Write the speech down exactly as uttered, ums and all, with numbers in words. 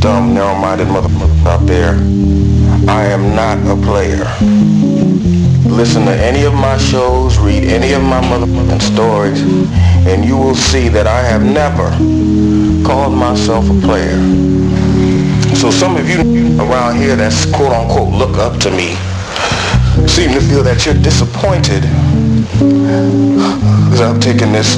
dumb, narrow-minded motherfuckers out there, I am not a player. Listen to any of my shows, read any of my motherfucking stories, and you will see that I have never called myself a player. So some of you around here that's quote-unquote look up to me seem to feel that you're disappointed because I've taken this